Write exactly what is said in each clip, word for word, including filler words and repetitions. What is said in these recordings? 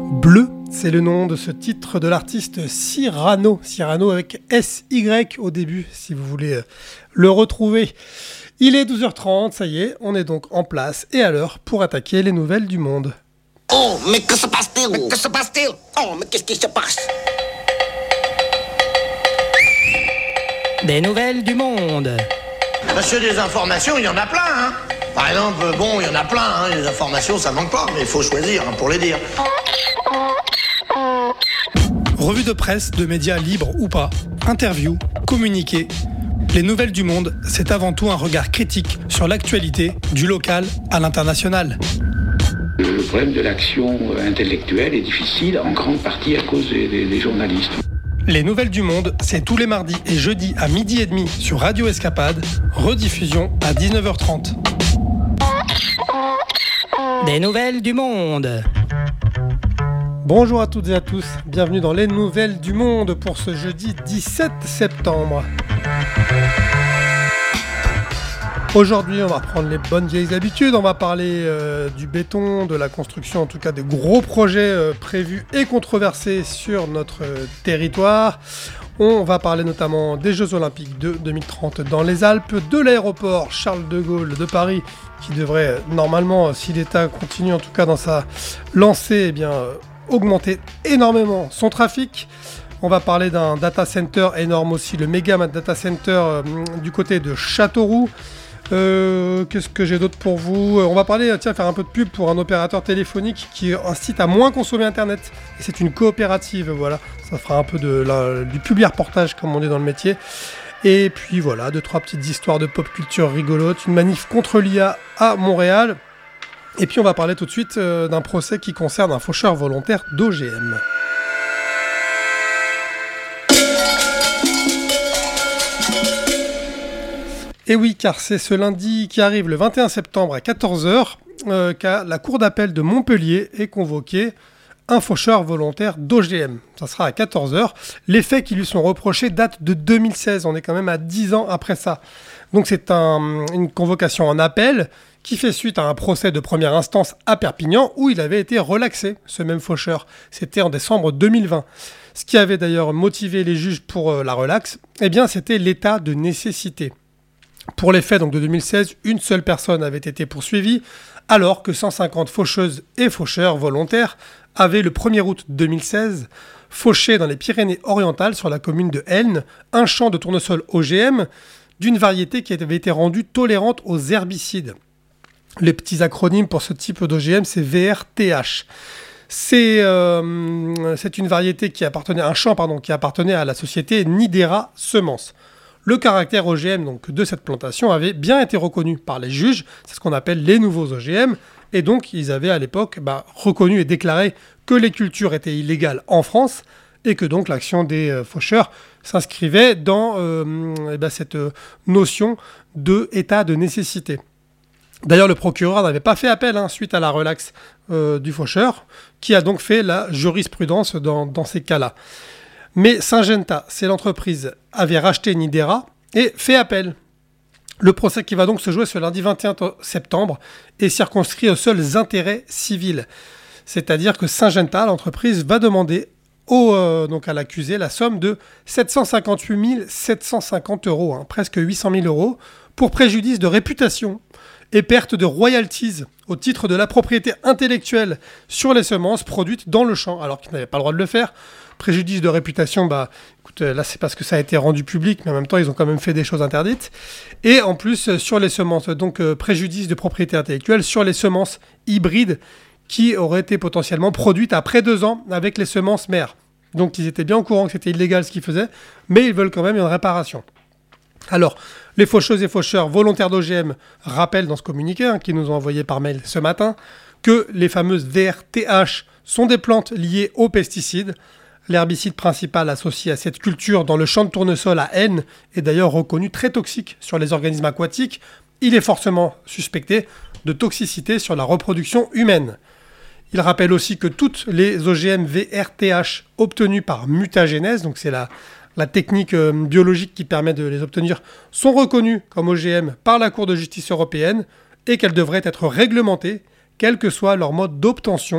Bleu, c'est le nom de ce titre de l'artiste Cyrano. Cyrano avec S Y au début, si vous voulez le retrouver. Il est douze heures trente, ça y est, on est donc en place et à l'heure pour attaquer les nouvelles du monde. Oh, mais que se passe-t-il? Mais que se passe-t-il? Oh, mais qu'est-ce qui se passe? Des nouvelles du monde. Monsieur, des informations, il y en a plein, hein. Par exemple, bon, il y en a plein, hein. Les informations, ça manque pas, mais il faut choisir hein, pour les dire. Revue de presse, de médias libres ou pas, interviews, communiqués. Les nouvelles du monde, c'est avant tout un regard critique sur l'actualité, du local à l'international. Le problème de l'action intellectuelle est difficile, en grande partie à cause des, des, des journalistes. Les nouvelles du monde, c'est tous les mardis et jeudis à midi et demi sur Radio Escapade, rediffusion à dix-neuf heures trente. Des nouvelles du monde. Bonjour à toutes et à tous, bienvenue dans les nouvelles du monde pour ce jeudi dix-sept septembre. Aujourd'hui, on va reprendre les bonnes vieilles habitudes, on va parler euh, du béton, de la construction, en tout cas des gros projets euh, prévus et controversés sur notre euh, territoire. On va parler notamment des Jeux Olympiques de deux mille trente dans les Alpes, de l'aéroport Charles de Gaulle de Paris, qui devrait normalement, si l'État continue en tout cas dans sa lancée, eh bien, euh, augmenter énormément son trafic. On va parler d'un data center énorme aussi, le méga data center euh, du côté de Châteauroux. Euh, qu'est-ce que j'ai d'autre pour vous ? On va parler, tiens, faire un peu de pub pour un opérateur téléphonique qui incite à moins consommer Internet. Et c'est une coopérative, voilà. Ça fera un peu de la, du public reportage, comme on dit dans le métier. Et puis voilà, deux, trois petites histoires de pop culture rigolotes. Une manif contre l'I A à Montréal. Et puis on va parler tout de suite euh, d'un procès qui concerne un faucheur volontaire d'O G M. Et oui, car c'est ce lundi qui arrive le vingt et un septembre à quatorze heures euh, qu'à la cour d'appel de Montpellier est convoqué un faucheur volontaire d'O G M. Ça sera à quatorze heures. Les faits qui lui sont reprochés datent de deux mille seize. On est quand même à dix ans après ça. Donc c'est un, une convocation en appel qui fait suite à un procès de première instance à Perpignan où il avait été relaxé, ce même faucheur. C'était en décembre deux mille vingt. Ce qui avait d'ailleurs motivé les juges pour euh, la relaxe, eh bien c'était l'état de nécessité. Pour les faits donc, de deux mille seize, une seule personne avait été poursuivie, alors que cent cinquante faucheuses et faucheurs volontaires avaient le premier août deux mille seize fauché dans les Pyrénées-Orientales sur la commune de Elne un champ de tournesol O G M d'une variété qui avait été rendue tolérante aux herbicides. Les petits acronymes pour ce type d'O G M, c'est V R T H. C'est, euh, c'est une variété qui appartenait, un champ pardon, qui appartenait à la société Nidera Semences. Le caractère O G M donc, de cette plantation avait bien été reconnu par les juges, c'est ce qu'on appelle les nouveaux O G M, et donc ils avaient à l'époque bah, reconnu et déclaré que les cultures étaient illégales en France, et que donc l'action des euh, faucheurs s'inscrivait dans euh, eh ben, cette euh, notion d'état de nécessité. D'ailleurs, le procureur n'avait pas fait appel hein, suite à la relaxe euh, du faucheur, qui a donc fait la jurisprudence dans, dans ces cas-là. Mais Syngenta, c'est l'entreprise, avait racheté Nidera et fait appel. Le procès qui va donc se jouer ce lundi vingt et un septembre est circonscrit aux seuls intérêts civils. C'est-à-dire que Syngenta, l'entreprise, va demander au, euh, donc à l'accusé la somme de sept cent cinquante-huit mille sept cent cinquante euros, hein, presque huit cent mille euros, pour préjudice de réputation et perte de royalties au titre de la propriété intellectuelle sur les semences produites dans le champ, alors qu'ils n'avaient pas le droit de le faire. Préjudice de réputation, bah, écoute, là c'est parce que ça a été rendu public, mais en même temps ils ont quand même fait des choses interdites. Et en plus sur les semences, donc euh, préjudice de propriété intellectuelle sur les semences hybrides qui auraient été potentiellement produites après deux ans avec les semences mères. Donc ils étaient bien au courant que c'était illégal ce qu'ils faisaient, mais ils veulent quand même une réparation. Alors, les faucheuses et faucheurs volontaires d'O G M rappellent dans ce communiqué, hein, qu'ils nous ont envoyé par mail ce matin, que les fameuses V R T H sont des plantes liées aux pesticides. L'herbicide principal associé à cette culture dans le champ de tournesol à N est d'ailleurs reconnu très toxique sur les organismes aquatiques. Il est forcément suspecté de toxicité sur la reproduction humaine. Il rappelle aussi que toutes les O G M V R T H obtenues par mutagénèse, donc c'est la, la technique euh, biologique qui permet de les obtenir, sont reconnues comme O G M par la Cour de justice européenne et qu'elles devraient être réglementées, quel que soit leur mode d'obtention,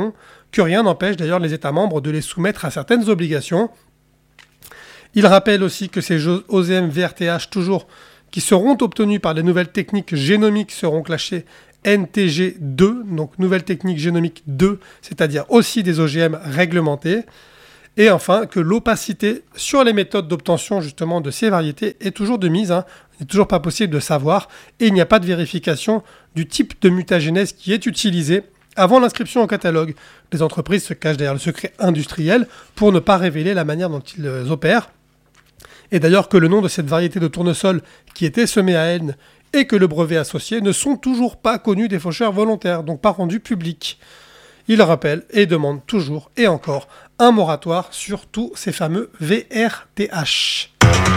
que rien n'empêche d'ailleurs les États membres de les soumettre à certaines obligations. Il rappelle aussi que ces O Z M V R T H toujours qui seront obtenus par les nouvelles techniques génomiques seront classés N T G deux, donc nouvelles techniques génomiques deux, c'est-à-dire aussi des O G M réglementés. Et enfin, que l'opacité sur les méthodes d'obtention justement de ces variétés est toujours de mise. Hein. Il n'est toujours pas possible de savoir et il n'y a pas de vérification du type de mutagénèse qui est utilisé avant l'inscription au catalogue. Les entreprises se cachent derrière le secret industriel pour ne pas révéler la manière dont ils opèrent. Et d'ailleurs que le nom de cette variété de tournesol qui était semée à N et que le brevet associé ne sont toujours pas connus des faucheurs volontaires, donc pas rendus publics. Il rappelle et demande toujours et encore un moratoire sur tous ces fameux V R T H.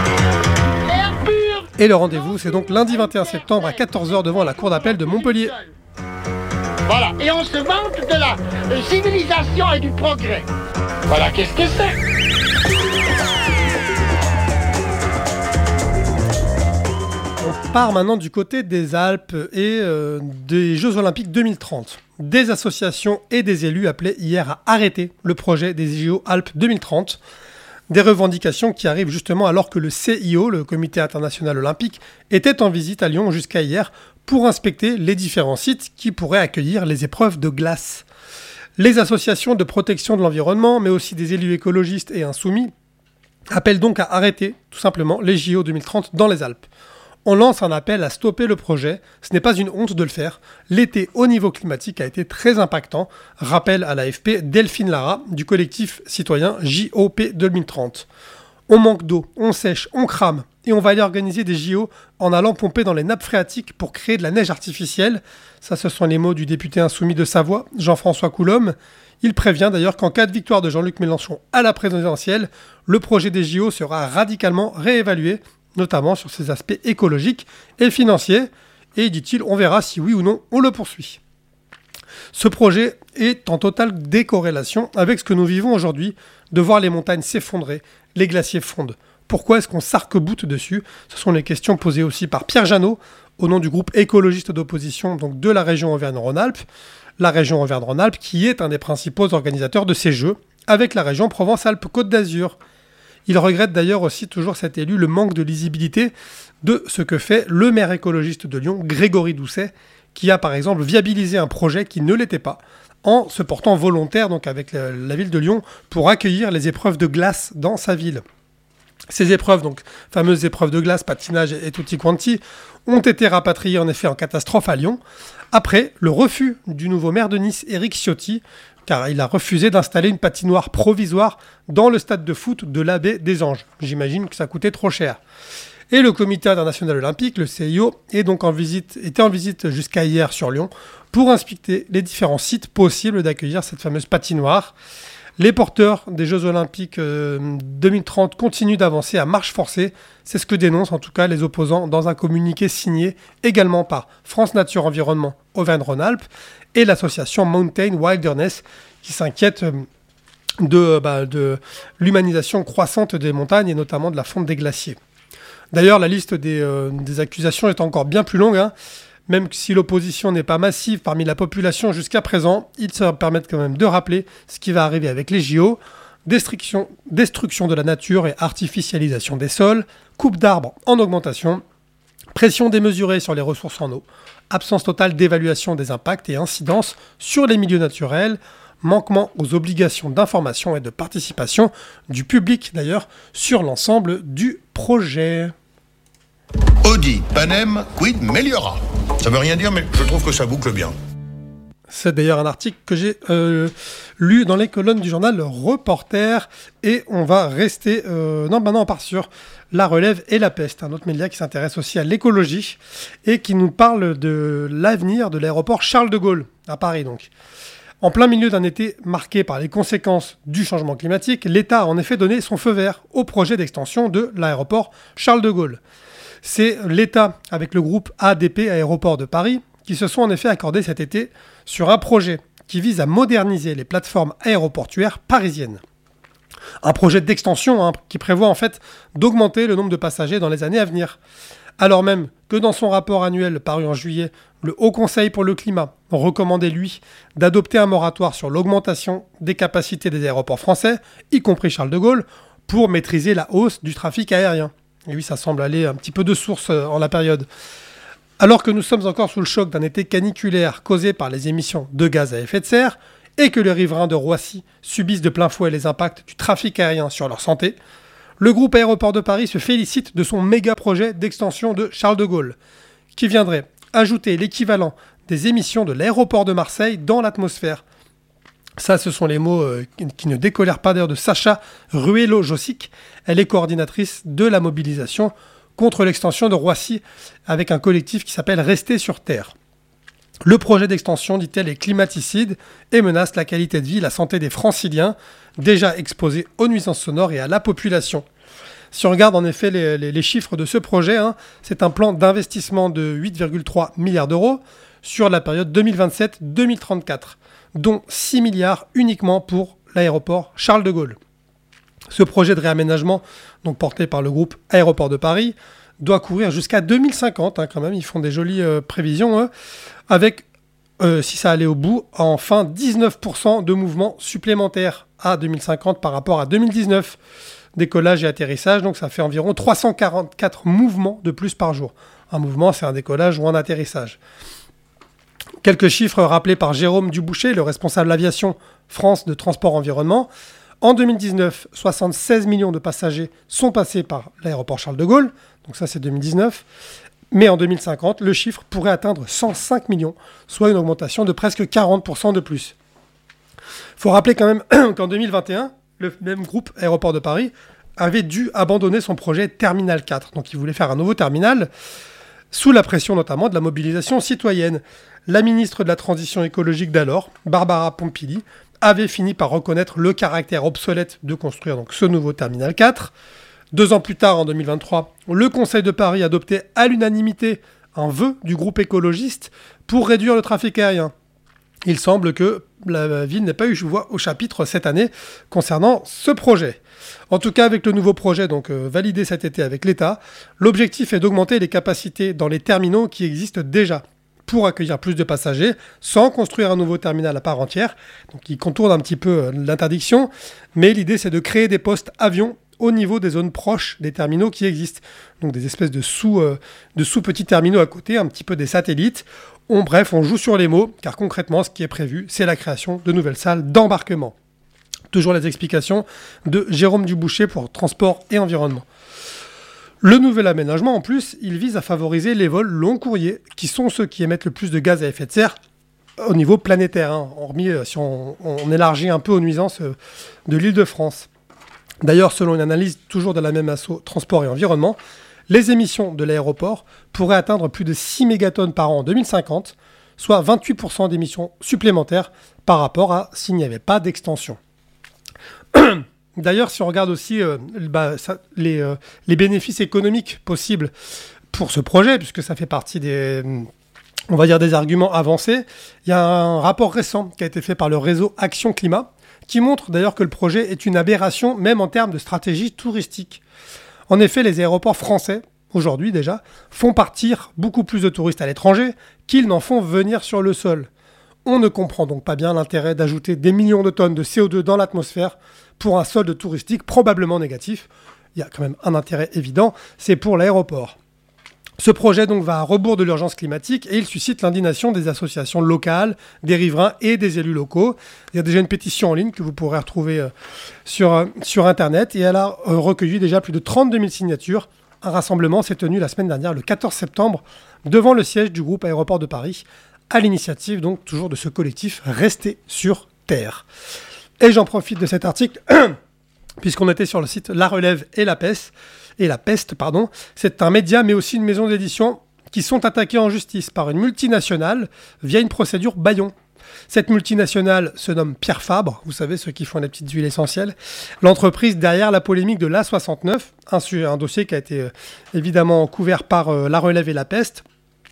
Et le rendez-vous, c'est donc lundi vingt et un septembre à quatorze heures devant la cour d'appel de Montpellier. Voilà, et on se vante de la civilisation et du progrès. Voilà, qu'est-ce que c'est ? On part maintenant du côté des Alpes et euh, des Jeux Olympiques deux mille trente. Des associations et des élus appelaient hier à arrêter le projet des J O Alpes deux mille trente. Des revendications qui arrivent justement alors que le C I O, le Comité international olympique, était en visite à Lyon jusqu'à hier pour inspecter les différents sites qui pourraient accueillir les épreuves de glace. Les associations de protection de l'environnement, mais aussi des élus écologistes et insoumis, appellent donc à arrêter tout simplement les J O deux mille trente dans les Alpes. On lance un appel à stopper le projet. Ce n'est pas une honte de le faire. L'été au niveau climatique a été très impactant. Rappelle à l'A F P Delphine Lara du collectif citoyen J O P deux mille trente. On manque d'eau, on sèche, on crame et on va aller organiser des J O en allant pomper dans les nappes phréatiques pour créer de la neige artificielle. Ça, ce sont les mots du député insoumis de Savoie, Jean-François Coulombe. Il prévient d'ailleurs qu'en cas de victoire de Jean-Luc Mélenchon à la présidentielle, le projet des J O sera radicalement réévalué, notamment sur ses aspects écologiques et financiers, et dit-il, on verra si oui ou non on le poursuit. Ce projet est en totale décorrélation avec ce que nous vivons aujourd'hui, de voir les montagnes s'effondrer, les glaciers fondent. Pourquoi est-ce qu'on s'arc-boute dessus ? Ce sont les questions posées aussi par Pierre Janot, au nom du groupe écologiste d'opposition donc de la région Auvergne-Rhône-Alpes, la région Auvergne-Rhône-Alpes qui est un des principaux organisateurs de ces Jeux, avec la région Provence-Alpes-Côte d'Azur. Il regrette d'ailleurs aussi toujours cet élu le manque de lisibilité de ce que fait le maire écologiste de Lyon, Grégory Doucet, qui a par exemple viabilisé un projet qui ne l'était pas, en se portant volontaire donc avec la, la ville de Lyon pour accueillir les épreuves de glace dans sa ville. Ces épreuves, donc fameuses épreuves de glace, patinage et tutti quanti, ont été rapatriées en effet en catastrophe à Lyon, après le refus du nouveau maire de Nice, Éric Ciotti, car il a refusé d'installer une patinoire provisoire dans le stade de foot de l'Abbé des Anges. J'imagine que ça coûtait trop cher. Et le Comité international olympique, le C I O, est donc en visite, était en visite jusqu'à hier sur Lyon pour inspecter les différents sites possibles d'accueillir cette fameuse patinoire. Les porteurs des Jeux Olympiques euh, deux mille trente continuent d'avancer à marche forcée. C'est ce que dénoncent en tout cas les opposants dans un communiqué signé également par France Nature Environnement Auvergne-Rhône-Alpes et l'association Mountain Wilderness qui s'inquiète de, bah, de l'humanisation croissante des montagnes et notamment de la fonte des glaciers. D'ailleurs, la liste des, euh, des accusations est encore bien plus longue, hein. Même si l'opposition n'est pas massive parmi la population jusqu'à présent, ils se permettent quand même de rappeler ce qui va arriver avec les J O. Destruction, destruction de la nature et artificialisation des sols, coupe d'arbres en augmentation, pression démesurée sur les ressources en eau, absence totale d'évaluation des impacts et incidences sur les milieux naturels, manquement aux obligations d'information et de participation du public d'ailleurs sur l'ensemble du projet. Audi, Panem, Quid, Meliora. Ça veut rien dire, mais je trouve que ça boucle bien. C'est d'ailleurs un article que j'ai euh, lu dans les colonnes du journal Reporter. Et on va rester... Euh, non, maintenant on part sur La Relève et la Peste, un autre média qui s'intéresse aussi à l'écologie et qui nous parle de l'avenir de l'aéroport Charles de Gaulle, à Paris donc. En plein milieu d'un été marqué par les conséquences du changement climatique, l'État a en effet donné son feu vert au projet d'extension de l'aéroport Charles de Gaulle. C'est l'État, avec le groupe A D P Aéroports de Paris, qui se sont en effet accordés cet été sur un projet qui vise à moderniser les plateformes aéroportuaires parisiennes. Un projet d'extension hein, qui prévoit en fait d'augmenter le nombre de passagers dans les années à venir. alors même que dans son rapport annuel paru en juillet, le Haut Conseil pour le climat recommandait, lui, d'adopter un moratoire sur l'augmentation des capacités des aéroports français, y compris Charles de Gaulle, pour maîtriser la hausse du trafic aérien. Et oui, ça semble aller un petit peu de source en la période. Alors que nous sommes encore sous le choc d'un été caniculaire causé par les émissions de gaz à effet de serre, et que les riverains de Roissy subissent de plein fouet les impacts du trafic aérien sur leur santé, le groupe Aéroports de Paris se félicite de son méga projet d'extension de Charles de Gaulle, qui viendrait ajouter l'équivalent des émissions de l'aéroport de Marseille dans l'atmosphère. Ça, ce sont les mots euh, qui ne décolèrent pas d'ailleurs de Sacha Ruello-Jossic. Elle est coordinatrice de la mobilisation contre l'extension de Roissy avec un collectif qui s'appelle Rester sur Terre. Le projet d'extension, dit-elle, est climaticide et menace la qualité de vie et la santé des Franciliens, déjà exposés aux nuisances sonores et à la population. Si on regarde en effet les, les, les chiffres de ce projet, hein, c'est un plan d'investissement de huit virgule trois milliards d'euros sur la période deux mille vingt-sept à deux mille trente-quatre, dont six milliards uniquement pour l'aéroport Charles de Gaulle. Ce projet de réaménagement, donc porté par le groupe Aéroports de Paris, doit courir jusqu'à deux mille cinquante, hein, quand même, ils font des jolies euh, prévisions, hein, avec, euh, si ça allait au bout, enfin dix-neuf pour cent de mouvements supplémentaires à deux mille cinquante par rapport à deux mille dix-neuf. Décollage et atterrissage, donc ça fait environ trois cent quarante-quatre mouvements de plus par jour. Un mouvement, c'est un décollage ou un atterrissage. Quelques chiffres rappelés par Jérôme Duboucher, le responsable aviation France de Transport Environnement. En deux mille dix-neuf, soixante-seize millions de passagers sont passés par l'aéroport Charles de Gaulle, donc ça c'est deux mille dix-neuf. Mais en deux mille cinquante, le chiffre pourrait atteindre cent cinq millions, soit une augmentation de presque quarante pour cent de plus. Il faut rappeler quand même qu'en deux mille vingt et un, le même groupe Aéroports de Paris avait dû abandonner son projet Terminal quatre. Donc il voulait faire un nouveau terminal, sous la pression notamment de la mobilisation citoyenne. La ministre de la Transition écologique d'alors, Barbara Pompili, avait fini par reconnaître le caractère obsolète de construire donc ce nouveau Terminal quatre. Deux ans plus tard, en deux mille vingt-trois, le Conseil de Paris adoptait à l'unanimité un vœu du groupe écologiste pour réduire le trafic aérien. Il semble que la ville n'ait pas eu voix au chapitre cette année concernant ce projet. En tout cas, avec le nouveau projet donc euh, validé cet été avec l'État, l'objectif est d'augmenter les capacités dans les terminaux qui existent déjà pour accueillir plus de passagers sans construire un nouveau terminal à part entière. Donc il contourne un petit peu euh, l'interdiction, mais l'idée c'est de créer des postes avions au niveau des zones proches des terminaux qui existent. Donc des espèces de sous, euh, de sous-petits terminaux à côté, un petit peu des satellites. On, bref, on joue sur les mots, car concrètement, ce qui est prévu, c'est la création de nouvelles salles d'embarquement. Toujours les explications de Jérôme Duboucher pour Transport et Environnement. Le nouvel aménagement, en plus, il vise à favoriser les vols long courriers, qui sont ceux qui émettent le plus de gaz à effet de serre au niveau planétaire, hein, hormis euh, si on, on élargit un peu aux nuisances euh, de l'Île-de-France. D'ailleurs, selon une analyse toujours de la même asso Transport et Environnement, les émissions de l'aéroport pourraient atteindre plus de six mégatonnes par an en deux mille cinquante, soit vingt-huit pour cent d'émissions supplémentaires par rapport à s'il n'y avait pas d'extension. D'ailleurs, si on regarde aussi euh, bah, ça, les, euh, les bénéfices économiques possibles pour ce projet, puisque ça fait partie des, on va dire, des arguments avancés, il y a un rapport récent qui a été fait par le réseau Action Climat, qui montre d'ailleurs que le projet est une aberration, même en termes de stratégie touristique. En effet, les aéroports français, aujourd'hui déjà, font partir beaucoup plus de touristes à l'étranger qu'ils n'en font venir sur le sol. On ne comprend donc pas bien l'intérêt d'ajouter des millions de tonnes de C O deux dans l'atmosphère pour un solde touristique probablement négatif. Il y a quand même un intérêt évident, c'est pour l'aéroport. Ce projet donc va à rebours de l'urgence climatique et il suscite l'indignation des associations locales, des riverains et des élus locaux. Il y a déjà une pétition en ligne que vous pourrez retrouver euh, sur, euh, sur Internet et elle a euh, recueilli déjà plus de trente-deux mille signatures. Un rassemblement s'est tenu la semaine dernière, le quatorze septembre, devant le siège du groupe Aéroports de Paris, à l'initiative donc toujours de ce collectif Rester sur Terre. Et j'en profite de cet article, puisqu'on était sur le site La Relève et la Peste, et la Peste, pardon, c'est un média mais aussi une maison d'édition qui sont attaqués en justice par une multinationale via une procédure bâillon. Cette multinationale se nomme Pierre Fabre, vous savez, ceux qui font les petites huiles essentielles, l'entreprise derrière la polémique de l'A soixante-neuf, un, un dossier qui a été euh, évidemment couvert par euh, La Relève et la Peste.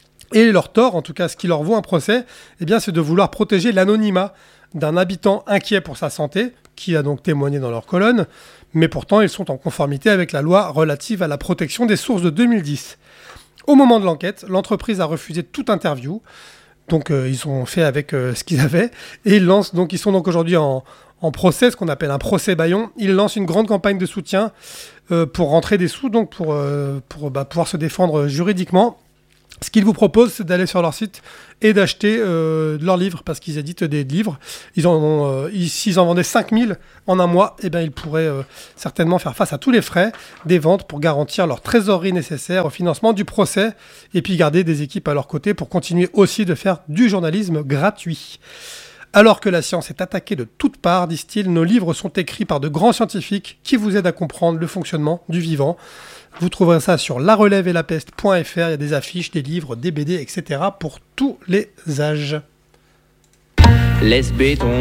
Et leur tort, en tout cas ce qui leur vaut un procès, eh bien, c'est de vouloir protéger l'anonymat d'un habitant inquiet pour sa santé, qui a donc témoigné dans leur colonne, mais pourtant ils sont en conformité avec la loi relative à la protection des sources de deux mille dix. Au moment de l'enquête, l'entreprise a refusé toute interview. Donc euh, ils ont fait avec euh, ce qu'ils avaient. Et ils lancent, donc ils sont donc aujourd'hui en, en procès, ce qu'on appelle un procès bâillon. Ils lancent une grande campagne de soutien euh, pour rentrer des sous, donc pour, euh, pour bah, pouvoir se défendre juridiquement. Ce qu'ils vous proposent, c'est d'aller sur leur site et d'acheter euh, leurs livres, parce qu'ils éditent des livres. Ils en ont, euh, ils, s'ils en vendaient cinq mille en un mois, eh ben, ils pourraient euh, certainement faire face à tous les frais des ventes pour garantir leur trésorerie nécessaire au financement du procès et puis garder des équipes à leur côté pour continuer aussi de faire du journalisme gratuit. Alors que la science est attaquée de toutes parts, disent-ils, nos livres sont écrits par de grands scientifiques qui vous aident à comprendre le fonctionnement du vivant. Vous trouverez ça sur la relève et la peste point f r. Il y a des affiches, des livres, des B D, et cetera pour tous les âges. Laisse béton.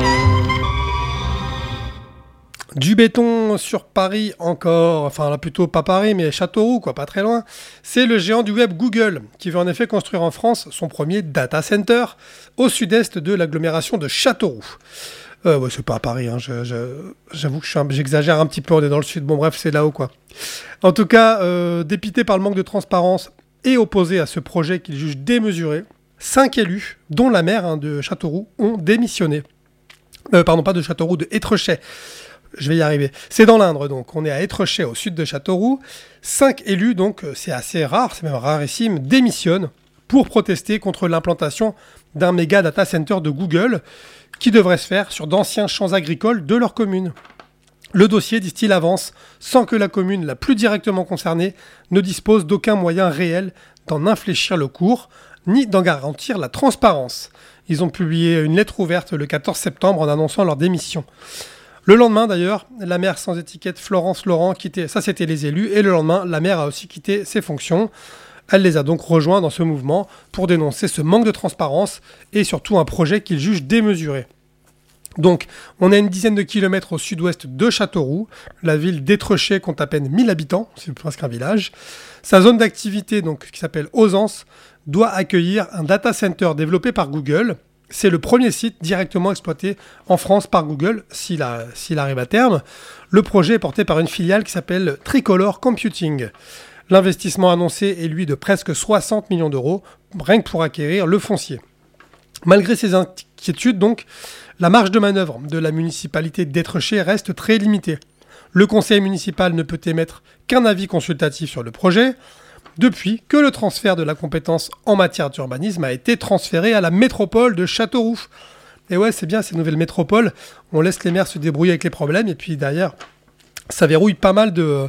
Du béton sur Paris encore, enfin là plutôt pas Paris mais Châteauroux quoi, pas très loin. C'est le géant du web Google qui veut en effet construire en France son premier data center au sud-est de l'agglomération de Châteauroux. Euh, ouais, c'est pas à Paris, hein. je, je, j'avoue que je suis un, j'exagère un petit peu, on est dans le sud, bon bref c'est là-haut quoi. En tout cas, euh, dépité par le manque de transparence et opposé à ce projet qu'il juge démesuré, cinq élus, dont la maire hein, de Châteauroux, ont démissionné. Euh, pardon, pas de Châteauroux, de Étrechet. Je vais y arriver. C'est dans l'Indre, donc. On est à Étrechet, au sud de Châteauroux. Cinq élus, donc, c'est assez rare, c'est même rarissime, démissionnent pour protester contre l'implantation d'un méga data center de Google qui devrait se faire sur d'anciens champs agricoles de leur commune. Le dossier, disent-ils, avance sans que la commune la plus directement concernée ne dispose d'aucun moyen réel d'en infléchir le cours, ni d'en garantir la transparence. Ils ont publié une lettre ouverte le quatorze septembre en annonçant leur démission. Le lendemain, d'ailleurs, la maire sans étiquette Florence Laurent quittait, ça c'était les élus, et le lendemain, la maire a aussi quitté ses fonctions. Elle les a donc rejoints dans ce mouvement pour dénoncer ce manque de transparence et surtout un projet qu'ils jugent démesuré. Donc, on a une dizaine de kilomètres au sud-ouest de Châteauroux. La ville d'Étrechet compte à peine mille habitants, c'est presque un village. Sa zone d'activité, donc, qui s'appelle Ausence, doit accueillir un data center développé par Google. C'est le premier site directement exploité en France par Google, s'il, a, s'il arrive à terme. Le projet est porté par une filiale qui s'appelle Tricolor Computing. L'investissement annoncé est lui de presque soixante millions d'euros, rien que pour acquérir le foncier. Malgré ces inquiétudes, donc, la marge de manœuvre de la municipalité d'Étrechet reste très limitée. Le conseil municipal ne peut émettre qu'un avis consultatif sur le projet, depuis que le transfert de la compétence en matière d'urbanisme a été transféré à la métropole de Châteauroux. Et ouais, c'est bien ces nouvelles métropoles, on laisse les maires se débrouiller avec les problèmes, et puis derrière, ça verrouille pas mal de,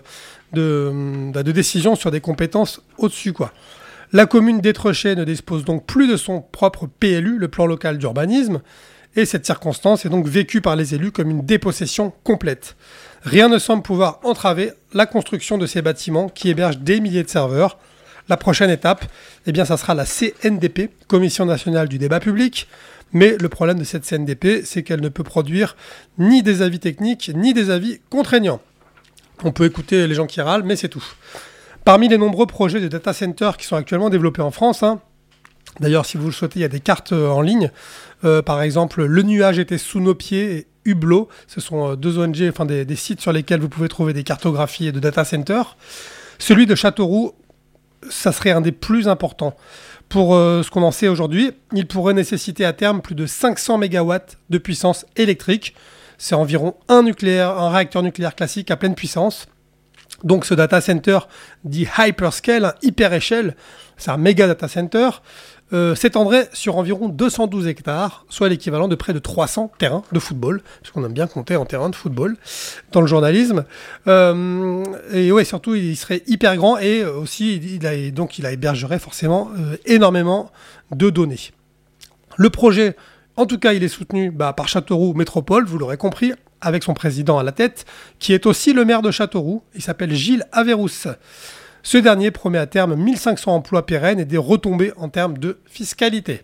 de, de décisions sur des compétences au-dessus, quoi. La commune d'Étrechet ne dispose donc plus de son propre P L U, le plan local d'urbanisme, et cette circonstance est donc vécue par les élus comme une dépossession complète. Rien ne semble pouvoir entraver la construction de ces bâtiments qui hébergent des milliers de serveurs. La prochaine étape, eh bien, ça sera la C N D P, Commission nationale du débat public. Mais le problème de cette C N D P, c'est qu'elle ne peut produire ni des avis techniques, ni des avis contraignants. On peut écouter les gens qui râlent, mais c'est tout. Parmi les nombreux projets de data center qui sont actuellement développés en France, hein, d'ailleurs, si vous le souhaitez, il y a des cartes euh, en ligne. Euh, par exemple, Le Nuage était sous nos pieds et Hublot. Ce sont euh, deux O N G, enfin des, des sites sur lesquels vous pouvez trouver des cartographies de data center. Celui de Châteauroux, ça serait un des plus importants. Pour euh, ce qu'on en sait aujourd'hui, il pourrait nécessiter à terme plus de cinq cents mégawatts de puissance électrique. C'est environ un, nucléaire, un réacteur nucléaire classique à pleine puissance. Donc ce data center dit hyperscale, un hyper-échelle, c'est un méga data center, euh, s'étendrait sur environ deux cent douze hectares, soit l'équivalent de près de trois cents terrains de football, parce qu'on aime bien compter en terrains de football dans le journalisme. Euh, et ouais, surtout, il serait hyper grand et aussi, il a, donc il a hébergerait forcément euh, énormément de données. Le projet, en tout cas, il est soutenu bah, par Châteauroux Métropole, vous l'aurez compris, avec son président à la tête, qui est aussi le maire de Châteauroux. Il s'appelle Gilles Averrousse. Ce dernier promet à terme mille cinq cents emplois pérennes et des retombées en termes de fiscalité.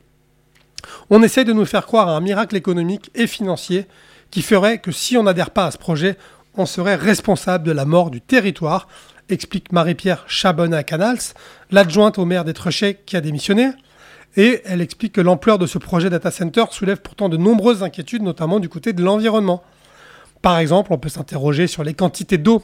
On essaie de nous faire croire à un miracle économique et financier qui ferait que si on n'adhère pas à ce projet, on serait responsable de la mort du territoire, explique Marie-Pierre Chabonnat-Canals, l'adjointe au maire d'Étrechet qui a démissionné. Et elle explique que l'ampleur de ce projet data center soulève pourtant de nombreuses inquiétudes, notamment du côté de l'environnement. Par exemple, on peut s'interroger sur les quantités d'eau